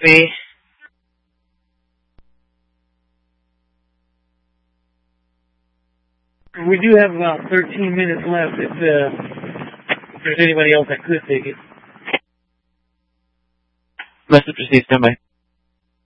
Me. We do have about 13 minutes left if there's anybody else that could take it. Message received, stand by.